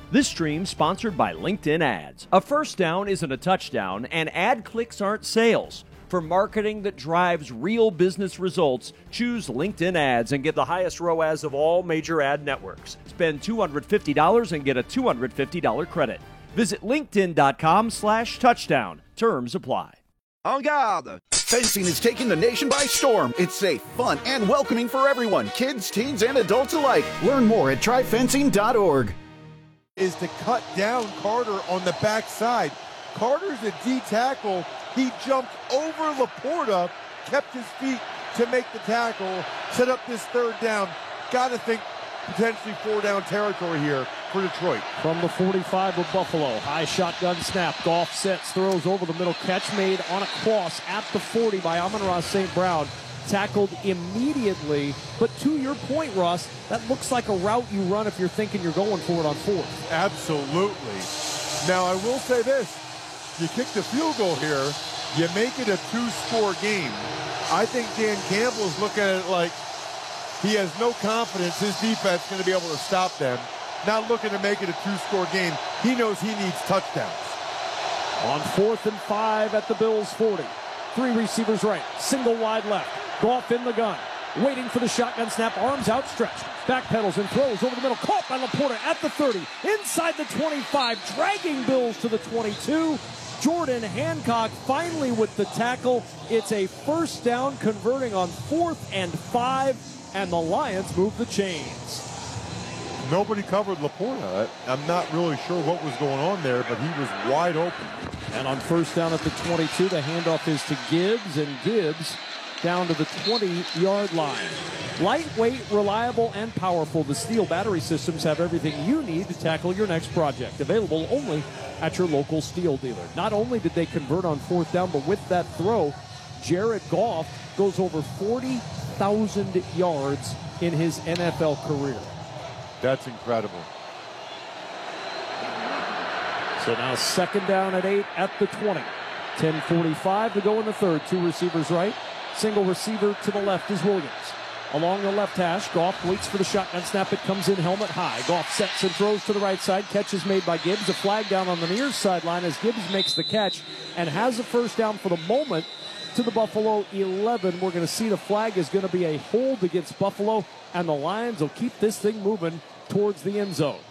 This stream sponsored by LinkedIn Ads. A first down isn't a touchdown, and ad clicks aren't sales. For marketing that drives real business results, choose LinkedIn Ads and get the highest ROAS of all major ad networks. Spend $250 and get a $250 credit. Visit linkedin.com/touchdown. Terms apply. En garde! Fencing is taking the nation by storm. It's safe, fun, and welcoming for everyone, kids, teens, and adults alike. Learn more at tryfencing.org. Is to cut down Carter on the backside. Carter's a D tackle. He jumped over Laporta, kept his feet to make the tackle, set up this third down. Got to think potentially 4-down territory here for Detroit. From the 45 of Buffalo, high shotgun snap. Goff sets, throws over the middle. Catch made on a cross at the 40 by Amon-Ra St. Brown. Tackled immediately, but to your point, Ross, that looks like a route you run if you're thinking you're going for it on fourth. Absolutely. Now, I will say this. You kick the field goal here, you make it a 2-score game. I think Dan Campbell's looking at it like he has no confidence his defense is going to be able to stop them. Not looking to make it a 2-score game. He knows he needs touchdowns. On 4th and 5 at the Bills' 40. 3 receivers right, single wide left. Goff in the gun, waiting for the shotgun snap, arms outstretched. Backpedals and throws over the middle, caught by Laporta at the 30, inside the 25, dragging Bills to the 22. Jordan Hancock finally with the tackle. It's a first down, converting on 4th and 5, and the Lions move the chains. Nobody covered Laporta. I'm not really sure what was going on there, but he was wide open. And on first down at the 22, the handoff is to Gibbs, and Gibbs down to the 20-yard line. Lightweight, reliable, and powerful, the Steel battery systems have everything you need to tackle your next project. Available only at your local Steel dealer. Not only did they convert on 4th down, but with that throw, Jared Goff goes over 40,000 yards in his NFL career. That's incredible. So now 2nd down at 8 at the 20. 10:45 to go in the third. 2 receivers right. Single receiver to the left is Williams. Along the left hash, Goff waits for the shotgun snap. It comes in helmet high. Goff sets and throws to the right side. Catch is made by Gibbs. A flag down on the near sideline as Gibbs makes the catch and has a first down for the moment to the Buffalo 11. We're going to see the flag is going to be a hold against Buffalo, and the Lions will keep this thing moving towards the end zone.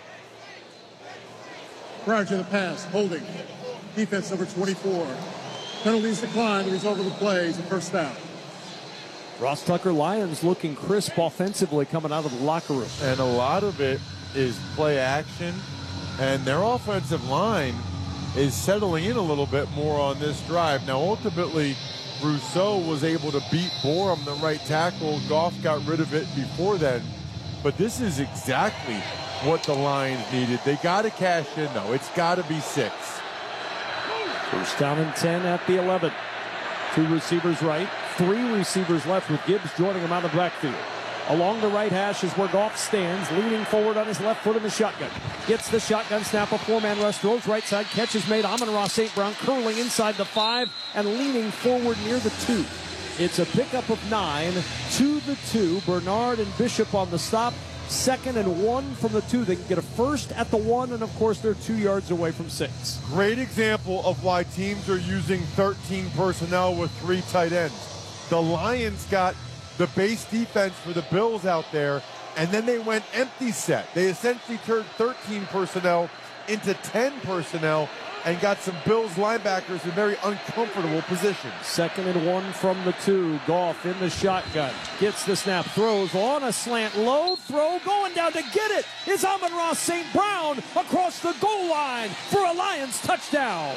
Prior to the pass, holding. Defense number 24. Penalties decline. The result of the play is a first down. Ross Tucker, Lions looking crisp offensively coming out of the locker room. And a lot of it is play action, and their offensive line is settling in a little bit more on this drive. Now, ultimately, Rousseau was able to beat Borum, the right tackle. Goff got rid of it before then. But this is exactly what the Lions needed. They got to cash in, though. It's got to be 6. First down and 10 at the 11. 2 receivers right, 3 receivers left with Gibbs joining him out of the backfield. Along the right hash is where Goff stands, leaning forward on his left foot in the shotgun. Gets the shotgun snap, a 4-man rush, throws right side, catch is made. Amon-Ra St. Brown curling inside the 5 and leaning forward near the 2. It's a pickup of 9 to the 2. Bernard and Bishop on the stop. 2nd and 1 from the 2. They can get a first at the 1, and of course they're 2 yards away from 6. Great example of why teams are using 13 personnel with 3 tight ends. The Lions got the base defense for the Bills out there, and then they went empty set. They essentially turned 13 personnel into 10 personnel and got some Bills linebackers in very uncomfortable positions. 2nd and 1 from the 2. Goff in the shotgun. Gets the snap, throws on a slant, low throw, going down to get it is Amon-Ra St. Brown across the goal line for a Lions touchdown.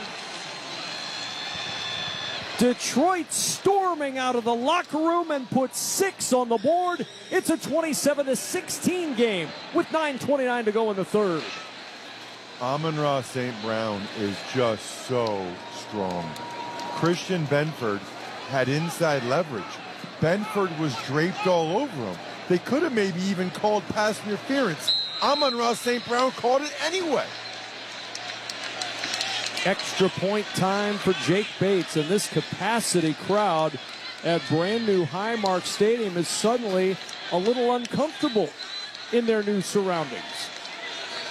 Detroit storming out of the locker room and puts 6 on the board. It's a 27-16 game with 9:29 to go in the third. Amon-Ra St. Brown is just so strong. Christian Benford had inside leverage. Benford was draped all over him. They could have maybe even called pass interference. Amon-Ra St. Brown called it anyway. Extra point time for Jake Bates, and this capacity crowd at brand new Highmark Stadium is suddenly a little uncomfortable in their new surroundings.